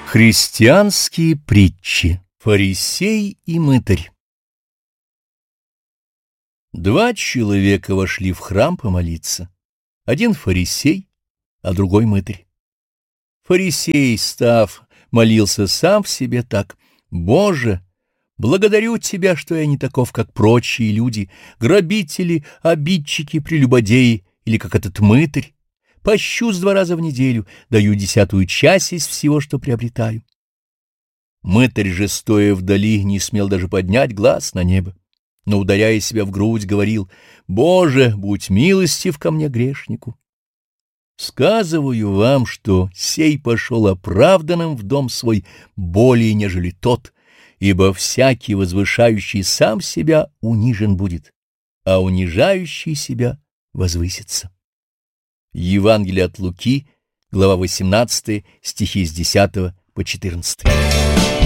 Христианские притчи. Фарисей и мытарь. Два человека вошли в храм помолиться. Один фарисей, а другой мытарь. Фарисей, став, молился сам в себе так: «Боже, благодарю Тебя, что я не таков, как прочие люди, грабители, обидчики, прелюбодеи, или как этот мытарь. Пощусь 2 раза в неделю, даю 10-ую часть из всего, что приобретаю». Мытарь же, стоя вдали, не смел даже поднять глаз на небо, но, ударяя себя в грудь, говорил: «Боже, будь милостив ко мне, грешнику». Сказываю вам, что сей пошел оправданным в дом свой более, нежели тот, ибо всякий, возвышающий сам себя, унижен будет, а унижающий себя возвысится. Евангелие от Луки, глава 18, стихи с 10 по 14.